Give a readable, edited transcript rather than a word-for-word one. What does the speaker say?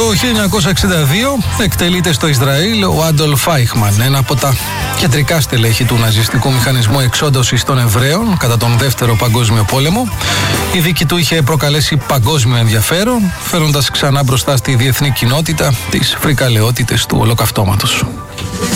Το 1962 εκτελείται στο Ισραήλ ο Άντολφ Άιχμαν, ένα από τα κεντρικά στελέχη του ναζιστικού μηχανισμού εξόντωσης των Εβραίων κατά τον Δεύτερο Παγκόσμιο Πόλεμο. Η δίκη του είχε προκαλέσει παγκόσμιο ενδιαφέρον, φέροντας ξανά μπροστά στη διεθνή κοινότητα τις φρικαλαιότητες του ολοκαυτώματος.